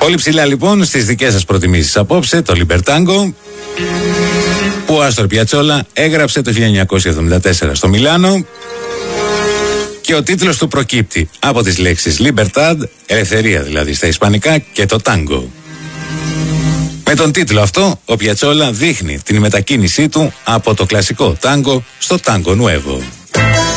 Πολύ ψηλά λοιπόν στις δικές σας προτιμήσεις απόψε το Libertango, που ο Άστορ Πιατσόλα έγραψε το 1974 στο Μιλάνο, και ο τίτλος του προκύπτει από τις λέξεις Libertad, ελευθερία δηλαδή στα ισπανικά, και το tango. Με τον τίτλο αυτό ο Πιατσόλα δείχνει την μετακίνησή του από το κλασικό tango στο tango nuevo.